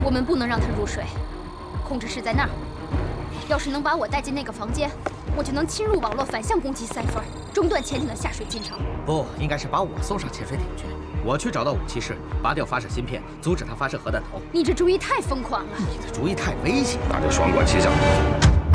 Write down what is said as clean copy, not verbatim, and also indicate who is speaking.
Speaker 1: 我们不能让他入水，控制室在那儿。要是能把我带进那个房间，我就能侵入网络，反向攻击赛弗尔，中断潜艇的下水进程。
Speaker 2: 不，应该是把我送上潜水艇去，我去找到武器室，拔掉发射芯片，阻止他发射核弹头。
Speaker 1: 你这主意太疯狂了！
Speaker 2: 你的主意太危险，
Speaker 3: 那就双管齐下。